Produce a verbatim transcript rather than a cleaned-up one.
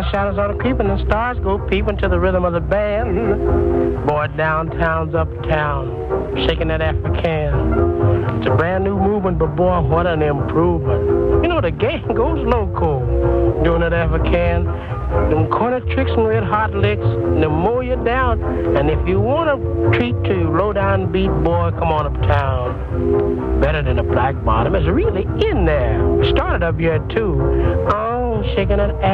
shadows are creeping and stars go peeping to the rhythm of the band. Boy, downtown's uptown, shaking that African. It's a brand new movement, but boy, what an improvement. You know, the gang goes loco doing that African. Them corner tricks and red hot licks, they'll mow you down. And if you want a treat to low down beat, boy, come on uptown. Better than a black bottom. It's really in there. Started up here, too. Oh, shaking that ass.